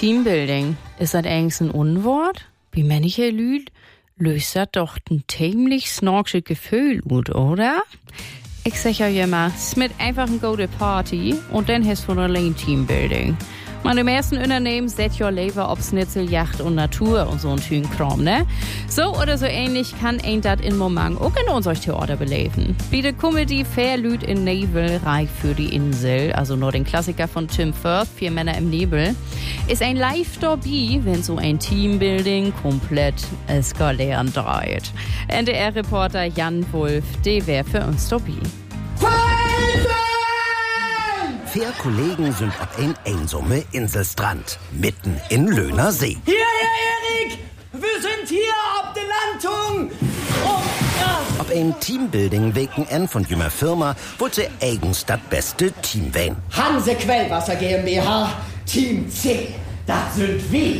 Teambuilding, ist das eigentlich ein Unwort? Wie manche Lüd löst das doch ein ziemlich snorksches Gefühl ut, oder? Ich sag euch immer, es mit einfach eine gute Party und dann hast du von allein Teambuilding. Man im ersten Unternehmen setzt ihr Leben auf Schnitzel, Yacht und Natur und so ein Tünkram, ne? So oder so ähnlich kann ein dat in Moment auch in unserem Theater beleben. Wie die Comedy Fairlüd in Nebel, Reich für die Insel, also nur den Klassiker von Tim Firth, 4 Männer im Nebel, ist ein live dabei, wenn so ein Teambuilding komplett eskalieren dreht. NDR-Reporter Jan Wulff, der wär für uns dabei. 4 Kollegen sind auf ein einsamer Inselstrand, mitten in Löhner See. Hier, Erik! Wir sind hier auf der Landung! Auf ein Teambuilding-Weken von jünger Firma wollte eigens das beste Team wählen. Hanse Quellwasser GmbH, Team C, das sind wir.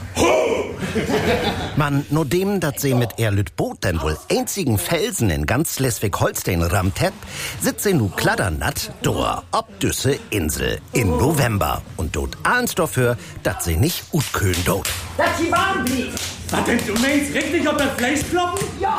Man, nur dem, dass sie mit Erlüt Boot den wohl einzigen Felsen in ganz Schleswig-Holstein rammt hat, sitzt sie nu kladdernatt dor ob düsse Insel in November. Und dort ahns dafür, dass sie nicht utkühlen dort. Dass sie warm blieb. Was denn, du meinst richtig auf das Fleisch kloppen? Ja,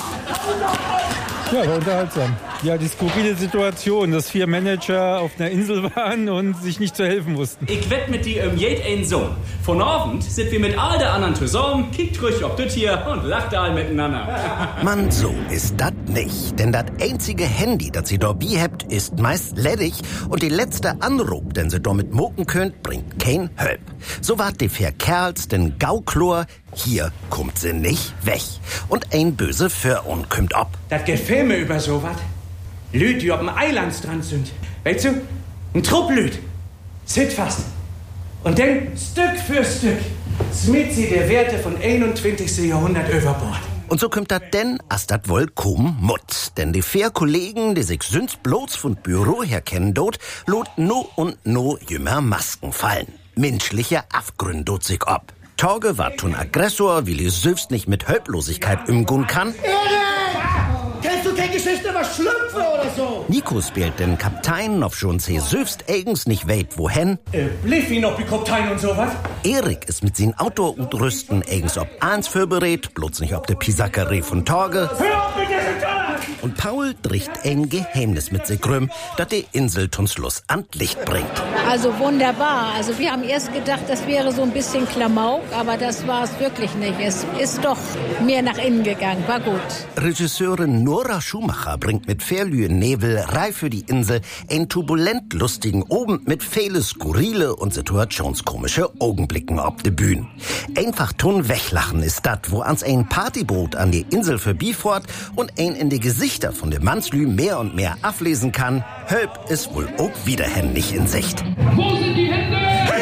Ja, war unterhaltsam. Ja, die skurrile Situation, dass 4 Manager auf einer Insel waren und sich nicht zu helfen wussten. Ich wett mit dir jed ein Sohn. Von Abend sind wir mit all der anderen zusammen, kickt ruhig ob das hier und lacht all miteinander. Man, so ist das nicht. Denn das einzige Handy, das sie dabei habt, ist meist ledig und die letzte Anruf, den sie damit moken könnt, bringt kein Hölp. So wart die 4 Kerls den Gauklor, hier kommt sie nicht weg. Und ein böse Föhrun kommt ab. Das gefällt mir über sowas. Lüd, die auf dem Eilandstrand sind. Weißt du? Ein Trupp Lüd. Sit fast. Und dann Stück für Stück smiet sie der Werte von 21. Jahrhundert über Bord. Und so kommt dat denn, as dat wohl kum mut. Denn die 4 Kollegen, die sich sünd's bloß von Büro her kennen dort, lot no und no jümmer Masken fallen. Menschliche Afgrün dort sich ab. Torge war tun Aggressor, weil er selbst nicht mit Hölplosigkeit umgehen kann. kennst du keine Geschichte über Schlümpfe oder so? Nico spielt den Kaptein, auf schon sie selbst eigens nicht weit wohin. Bliff ihn ob die Kaptein und sowas? Erik ist mit seinem Auto und Rüsten eigens ob eins vorberät, bloß nicht ob der Pisackerei von Torge. Hör auf mit diesem Tag! Und Paul bricht ein Geheimnis mit sich rum, das die Insel zum Schluss an Licht bringt. Also wunderbar. Also wir haben erst gedacht, das wäre so ein bisschen Klamauk, aber das war es wirklich nicht. Es ist doch mehr nach innen gegangen. War gut. Regisseurin Nora Schumacher bringt mit Fairlühen Nebel Reih für die Insel einen turbulent lustigen Abend mit viele skurrile und situationskomische Augenblicken auf der Bühne. Einfach tun weglachen ist das, wo ans ein Partyboot an die Insel vorbeifährt und ein in die Gesichter von dem Mannslü mehr und mehr ablesen kann. Hölp ist wohl auch wieder händig in Sicht. Wo sind die Hände?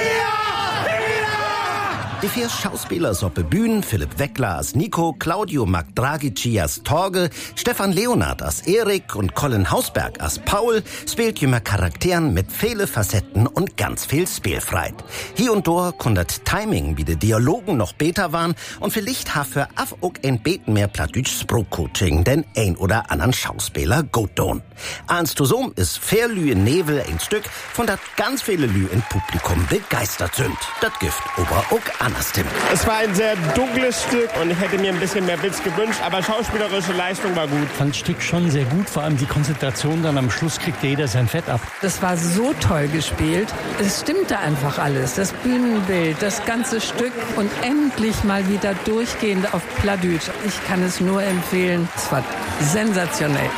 Die 4 Schauspieler auf der Bühne, Philipp Weckler als Nico, Claudio Magdragici als Torge, Stefan Leonard als Erik und Colin Hausberg als Paul spielt jünger Charakteren mit viele Facetten und ganz viel Spielfreit. Hier und da kann das Timing, wie die Dialogen noch besser waren und vielleicht hat für auch ein Beten mehr Plattdeutsch Sprachcoaching denn ein oder anderen Schauspieler gut tun. Ans zusammen ist Fairlühe Nebel ein Stück, von das ganz viele Lü im Publikum begeistert sind. Das Gift aber auch anders, Tim. Es war ein sehr dunkles Stück und ich hätte mir ein bisschen mehr Witz gewünscht, aber schauspielerische Leistung war gut. Ich fand das Stück schon sehr gut, vor allem die Konzentration, dann am Schluss kriegt jeder sein Fett ab. Das war so toll gespielt. Es stimmte einfach alles. Das Bühnenbild, das ganze Stück und endlich mal wieder durchgehend auf Plattdeutsch. Ich kann es nur empfehlen. Es war sensationell.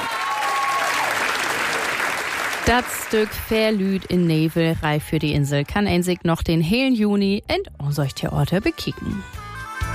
Das Stück Fairlüd in Nebel, Reih für die Insel, kann ein sich noch den hellen Juni in unser Theater bekicken.